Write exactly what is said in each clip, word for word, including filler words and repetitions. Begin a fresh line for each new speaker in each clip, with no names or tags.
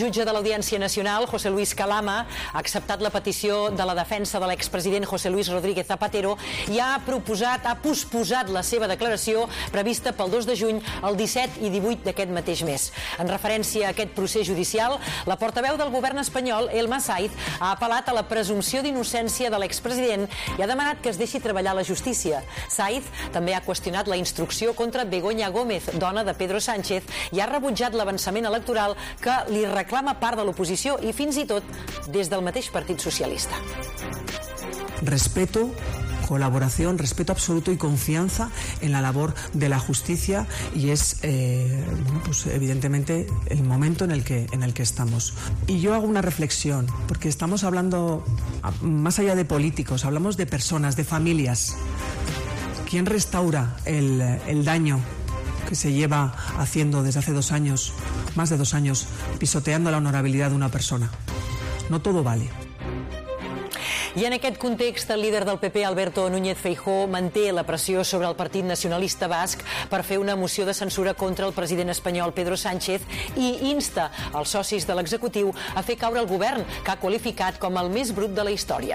El jutge de l'Audiència Nacional, José Luis Calama, ha acceptat la petició de la defensa de l'expresident José Luis Rodríguez Zapatero i ha proposat, ha posposat la seva declaració prevista pel dos de juny, el disset i divuit d'aquest mateix mes. En referència a aquest procés judicial, la portaveu del govern espanyol, Elma Saiz, ha apel·lat a la presumpció d'innocència de l'expresident i ha demanat que es deixi treballar la justícia. Saiz també ha qüestionat la instrucció contra Begoña Gómez, dona de Pedro Sánchez, i ha rebutjat l'avançament electoral que li reclama reclama part de l'oposició i fins i tot des del mateix Partit Socialista.
Respeto, colaboración, respeto absoluto y confianza en la labor de la justicia y es eh, bueno, pues evidentemente el momento en el que en el que estamos. Y yo hago una reflexión, porque estamos hablando más allá de políticos, hablamos de personas, de familias. ¿Quién restaura el, el daño que se lleva haciendo desde hace dos años, más de dos años, pisoteando la honorabilidad de una persona? No todo vale.
I en aquest context, el líder del P P, Alberto Núñez Feijóo, manté la pressió sobre el Partit Nacionalista Basc per fer una moció de censura contra el president espanyol Pedro Sánchez i insta els socis de l'executiu a fer caure el govern, que ha qualificat com el més brut de la història.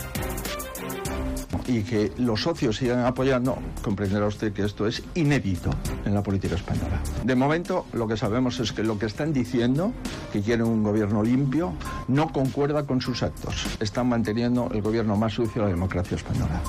Y que los socios sigan apoyando, comprenderá usted que esto es inédito en la política española. De momento, lo que sabemos es que lo que están diciendo, que quieren un gobierno limpio, no concuerda con sus actos. Están manteniendo el gobierno más sucio de la democracia española.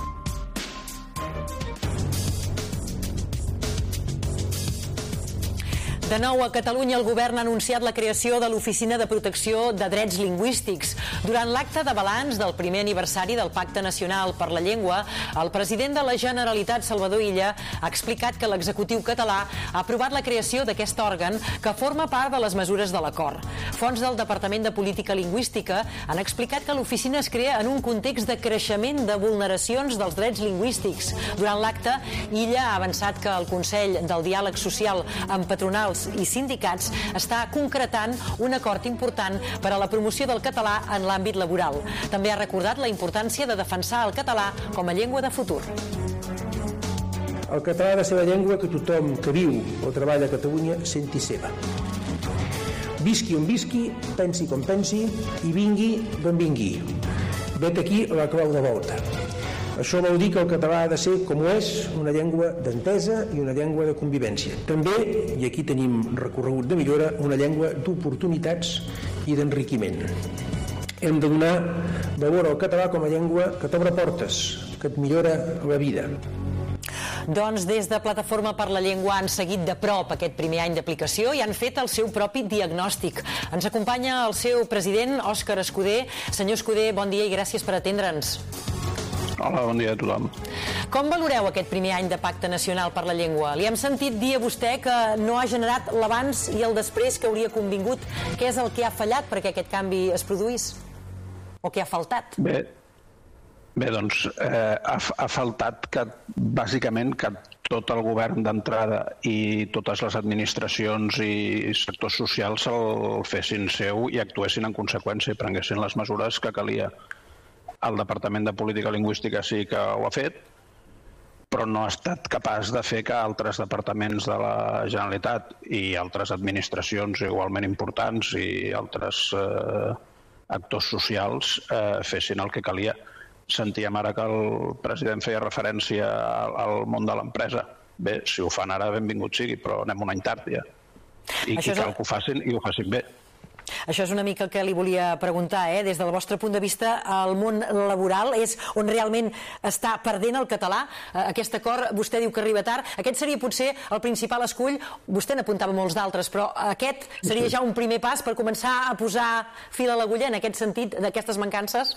De nou, a Catalunya, el govern ha anunciat la creació de l'Oficina de Protecció de Drets Lingüístics. Durant l'acte de balanç del primer aniversari del Pacte Nacional per la Llengua, el president de la Generalitat, Salvador Illa, ha explicat que l'executiu català ha aprovat la creació d'aquest òrgan que forma part de les mesures de l'acord. Fonts del Departament de Política Lingüística han explicat que l'oficina es crea en un context de creixement de vulneracions dels drets lingüístics. Durant l'acte, Illa ha avançat que el Consell del Diàleg Social amb patronals i sindicats està concretant un acord important per a la promoció del català en l'àmbit laboral. També ha recordat la importància de defensar el català com a llengua de futur.
El català ha de ser la llengua que tothom que viu o treballa a Catalunya senti seva. Visqui on visqui, pensi com pensi i vingui d'on vingui. Vet aquí la clau de volta. Això vol dir que el català ha de ser, com ho és, una llengua d'entesa i una llengua de convivència. També, i aquí tenim recorregut de millora, una llengua d'oportunitats i d'enriquiment. Hem de donar valor al català com a llengua que t'obre portes, que et millora la vida.
Doncs des de Plataforma per la Llengua han seguit de prop aquest primer any d'aplicació i han fet el seu propi diagnòstic. Ens acompanya el seu president, Òscar Escudé. Senyor Escudé, bon dia i gràcies per atendre'ns.
Hola, bon dia a tothom.
Com valoreu aquest primer any de Pacte Nacional per la Llengua? Li hem sentit dir a vostè que no ha generat l'abans i el després que hauria convingut. Què és el que ha fallat perquè aquest canvi es produís? O què ha faltat?
Bé, bé doncs eh, ha, ha faltat que, bàsicament, que tot el govern d'entrada i totes les administracions i sectors socials el fessin seu i actuessin en conseqüència i prenguessin les mesures que calia. El Departament de Política Lingüística sí que ho ha fet, però no ha estat capaç de fer que altres departaments de la Generalitat i altres administracions igualment importants i altres eh, actors socials eh, fessin el que calia. Sentíem ara que el president feia referència al món de l'empresa. Bé, si ho fan ara, benvingut sigui, però anem un any tard ja. I qui cal que ho facin, i ho facin bé.
Això és una mica el que li volia preguntar, eh? Des del vostre punt de vista, el món laboral és on realment està perdent el català. Aquest acord, vostè diu que arriba tard. Aquest seria potser el principal escull. Vostè n'apuntava molts d'altres, però aquest seria ja un primer pas per començar a posar fil a l'agulla en aquest sentit d'aquestes mancances?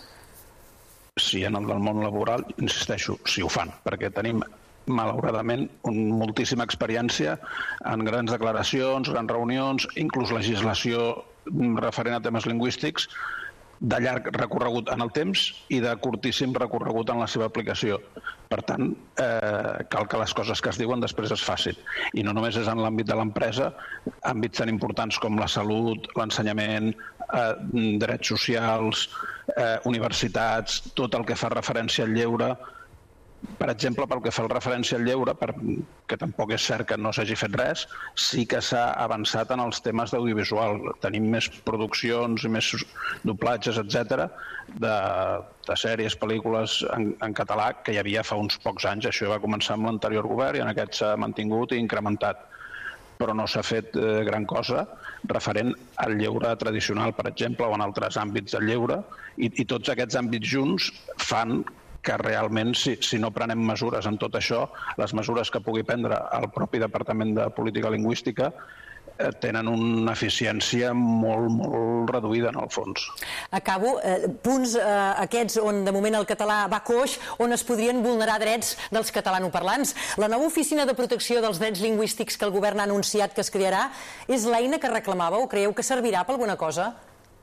Sí, en el del món laboral, insisteixo, si ho fan, perquè tenim malauradament moltíssima experiència en grans declaracions, grans reunions, inclús legislació referent a temes lingüístics de llarg recorregut en el temps i de curtíssim recorregut en la seva aplicació. Per tant, eh, cal que les coses que es diuen després es facin. I no només és en l'àmbit de l'empresa, àmbits tan importants com la salut, l'ensenyament, eh, drets socials, eh, universitats, tot el que fa referència al lleure, Per exemple, pel que fa referència al lleure, que tampoc és cert que no s'hagi fet res, sí que s'ha avançat en els temes d'audiovisual. Tenim més produccions i més doblatges, etcètera, de, de sèries, pel·lícules en, en català que hi havia fa uns pocs anys. Això va començar amb l'anterior govern i en aquest s'ha mantingut i incrementat. Però no s'ha fet eh, gran cosa referent al lleure tradicional, per exemple, o en altres àmbits del lleure, i, i tots aquests àmbits junts fan que realment, si, si no prenem mesures en tot això, les mesures que pugui prendre el propi Departament de Política Lingüística eh, tenen una eficiència molt, molt reduïda en el fons.
Acabo. Eh, punts eh, aquests on de moment el català va coix, on es podrien vulnerar drets dels catalanoparlants. La nova oficina de protecció dels drets lingüístics que el govern ha anunciat que es crearà és l'eina que reclamàveu? Creieu que servirà per alguna cosa?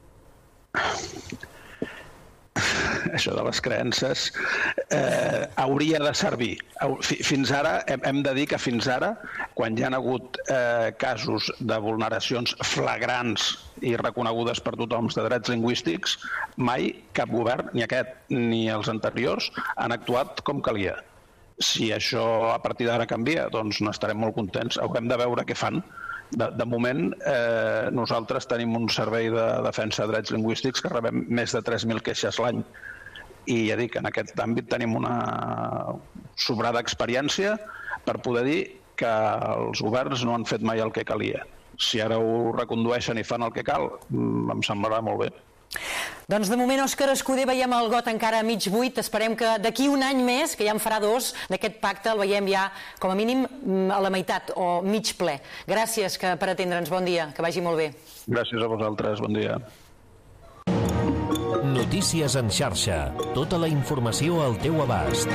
Això de les creences eh, hauria de servir. Fins ara, hem de dir que fins ara, quan hi ha hagut eh, casos de vulneracions flagrants i reconegudes per tothom de drets lingüístics, mai cap govern, ni aquest ni els anteriors, han actuat com calia. Si això a partir d'ara canvia, doncs n'estarem molt contents. Haurem de veure què fan. De, de moment, eh, nosaltres tenim un servei de defensa de drets lingüístics que rebem més de tres mil queixes l'any. I ja dic, en aquest àmbit tenim una sobrada experiència per poder dir que els governs no han fet mai el que calia. Si ara ho recondueixen i fan el que cal, em semblarà molt bé.
Doncs de moment, Òscar Escudé, veiem el got encara a mig buit. Esperem que d'aquí un any més, que ja en farà dos, d'aquest pacte el veiem ja com a mínim a la meitat o mig ple. Gràcies per atendre'ns. Bon dia, que vagi molt bé.
Gràcies a vosaltres, bon dia.
Notícies en xarxa. Tota la informació al teu abast.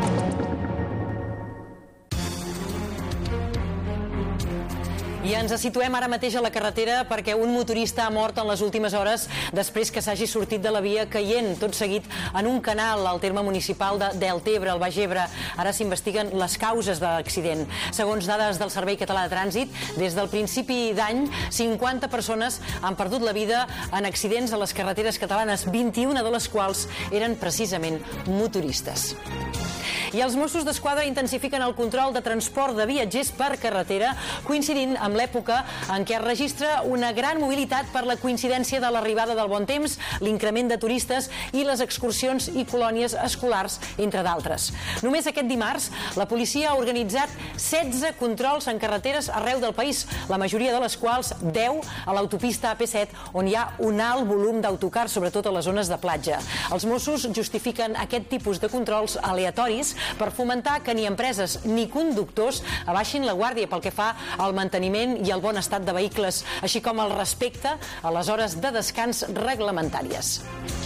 I ens situem ara mateix a la carretera perquè un motorista ha mort en les últimes hores després que s'hagi sortit de la via caient, tot seguit en un canal al terme municipal de Deltebre, al Baix Ebre. Ara s'investiguen les causes de l'accident. Segons dades del Servei Català de Trànsit, des del principi d'any, cinquanta persones han perdut la vida en accidents a les carreteres catalanes, vint-i-una de les quals eren precisament motoristes. I els Mossos d'Esquadra intensifiquen el control de transport de viatgers per carretera, coincidint amb l'època en què es registra una gran mobilitat per la coincidència de l'arribada del bon temps, l'increment de turistes i les excursions i colònies escolars, entre d'altres. Només aquest dimarts, la policia ha organitzat setze controls en carreteres arreu del país, la majoria de les quals deu a l'autopista A P set, on hi ha un alt volum d'autocars, sobretot a les zones de platja. Els Mossos justifiquen aquest tipus de controls aleatoris per fomentar que ni empreses ni conductors abaixin la guàrdia pel que fa al manteniment i al bon estat de vehicles, així com el respecte a les hores de descans reglamentàries.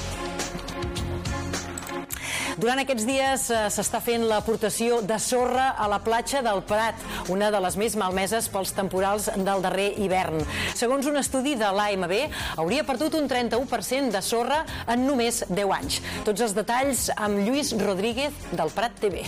Durant aquests dies s'està fent l'aportació de sorra a la platja del Prat, una de les més malmeses pels temporals del darrer hivern. Segons un estudi de l'A M B, hauria perdut un trenta-u per cent de sorra en només deu anys. Tots els detalls amb Lluís Rodríguez del Prat T V.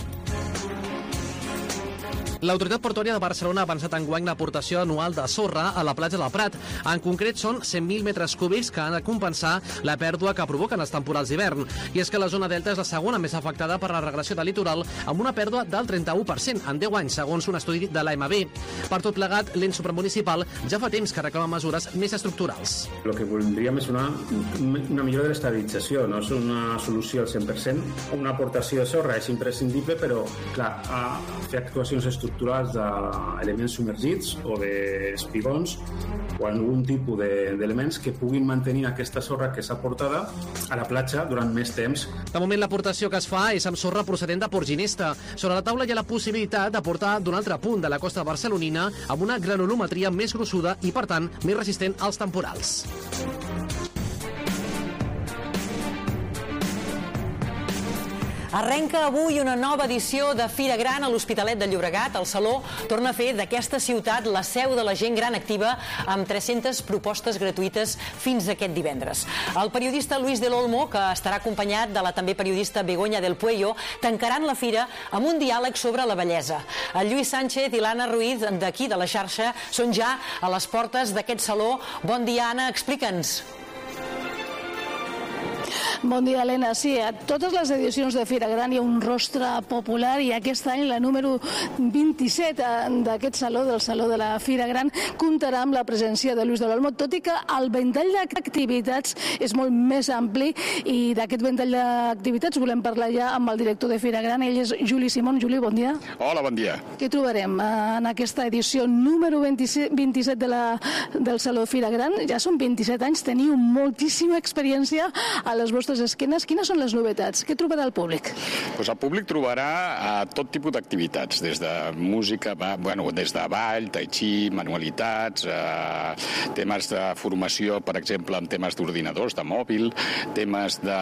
L'Autoritat Portuària de Barcelona ha avançat enguany l'aportació anual de sorra a la platja del Prat. En concret, són cent mil metres cúbics que han de compensar la pèrdua que provoquen els temporals d'hivern. I és que la zona delta és la segona més afectada per la regressió del litoral, amb una pèrdua del trenta-u per cent en deu anys, segons un estudi de l'A M B. Per tot plegat, l'ens supramunicipal ja fa temps que reclama mesures més estructurals.
El que voldríem és una, una millora de l'estabilització, no és una solució al cent per cent. Una aportació de sorra és imprescindible, però, clar, a fer actuacions estructurals d'elements submergits o d'espigons o algun tipus d'elements que puguin mantenir aquesta sorra que s'ha portada a la platja durant més temps.
De moment, l'aportació que es fa és amb sorra procedent de Port Ginesta. Sobre la taula hi ha la possibilitat d'aportar d'un altre punt de la costa barcelonina amb una granulometria més grossuda i, per tant, més resistent als temporals.
Arrenca avui una nova edició de Fira Gran a l'Hospitalet de Llobregat. El Saló torna a fer d'aquesta ciutat la seu de la gent gran activa amb tres-centes propostes gratuïtes fins aquest divendres. El periodista Luis del Olmo, que estarà acompanyat de la també periodista Begoña del Puello, tancaran la fira amb un diàleg sobre la bellesa. El Lluís Sánchez i l'Anna Ruiz, d'aquí de la xarxa, són ja a les portes d'aquest saló. Bon dia, Anna, explica'ns.
Bon dia, Helena. Sí, a totes les edicions de Fira Gran hi ha un rostre popular i aquest any la número vint-i-set d'aquest saló, del Saló de la Fira Gran, comptarà amb la presència de Luis de l'Olmo, tot i que el ventall d'activitats és molt més ampli i d'aquest ventall d'activitats volem parlar ja amb el director de Fira Gran, ell és Juli Simón. Juli, bon dia.
Hola, bon dia.
Què trobarem en aquesta edició número vint-i-set de la, del Saló Fira Gran? Ja són vint-i-set anys, teniu moltíssima experiència a les vostres esquenes. Quines són les novetats? Què trobarà el públic?
Pues el públic trobarà a tot tipus d'activitats, des de música, bueno, des de ball, tai chi, manualitats, eh, temes de formació, per exemple, en temes d'ordinadors, de mòbil, temes de,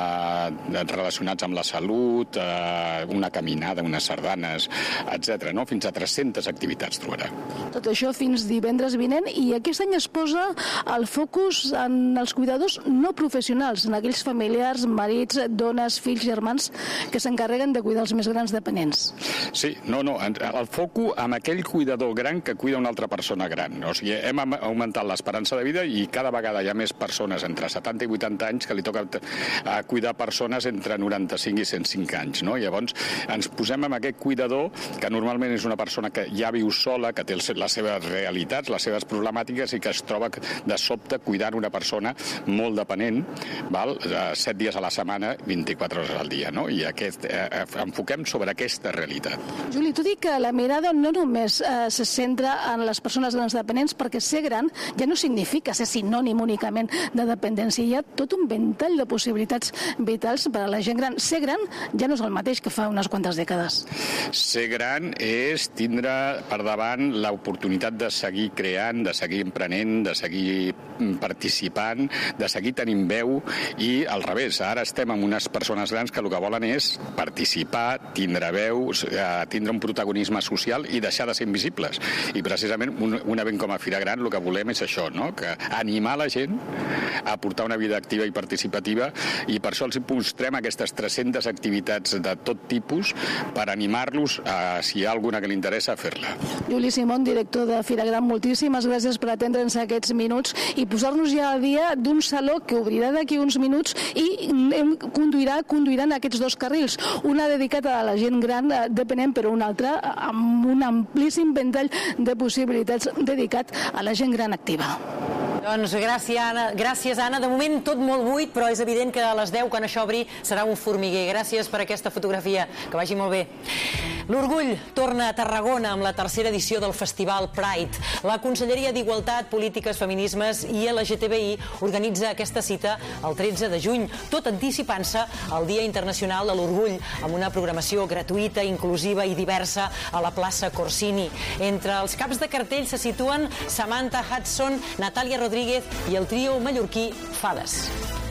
de relacionats amb la salut, eh, una caminada, unes sardanes, etcètera. No? Fins a tres-centes activitats trobarà.
Tot això fins divendres vinent, i aquest any es posa el focus en els cuidadors no professionals, en aquells familiars, marits, dones, fills, germans, que s'encarreguen de cuidar els més grans dependents.
Sí, no, no, el foco amb aquell cuidador gran que cuida una altra persona gran. O sigui, hem augmentat l'esperança de vida i cada vegada hi ha més persones entre setanta i vuitanta anys que li toca cuidar persones entre noranta-cinc i cent cinc anys. No? Llavors, ens posem amb aquest cuidador, que normalment és una persona que ja viu sola, que té les seves realitats, les seves problemàtiques i que es troba de sobte cuidant una persona molt dependent, val? set dies a la setmana, vint-i-quatre hores al dia, no? I aquest, eh, enfoquem sobre aquesta realitat.
Juli, tu dic que la mirada no només eh, se centra en les persones grans dependents, perquè ser gran ja no significa ser sinònim únicament de dependència. Hi ha tot un ventall de possibilitats vitals per a la gent gran. Ser gran ja no és el mateix que fa unes quantes dècades.
Ser gran és tindre per davant l'oportunitat de seguir creant, de seguir emprenent, de seguir participant, de seguir tenint veu, i al revés, ara estem amb unes persones grans que el que volen és participar, tindre veu, tindre un protagonisme social i deixar de ser invisibles. I precisament un, un event com a Fira Gran el que volem és això, no? Que animar la gent a portar una vida activa i participativa, i per això els mostrem aquestes tres-centes activitats de tot tipus per animar-los, a, si hi ha alguna que li interessa, a fer-la.
Juli Simón, director de Fira Gran, moltíssimes gràcies per atendre'ns aquests minuts i posar-nos ja al dia d'un saló que obrirà d'aquí uns minuts i conduirà, conduiran aquests dos carrils, una dedicat a la gent gran dependent, però una altra amb un amplíssim ventall de possibilitats dedicat a la gent gran activa.
Doncs gràcies, Anna. Gràcies, Anna. De moment tot molt buit, però és evident que a les deu, quan això obri, serà un formiguer. Gràcies per aquesta fotografia. Que vagi molt bé. L'Orgull torna a Tarragona amb la tercera edició del Festival Pride. La Conselleria d'Igualtat, Polítiques, Feminismes i L G T B I organitza aquesta cita el tretze de juny, tot anticipant-se al Dia Internacional de l'Orgull, amb una programació gratuïta, inclusiva i diversa a la plaça Corsini. Entre els caps de cartell se situen Samantha Hudson, Natàlia Rodríguez i el trio mallorquí Fades.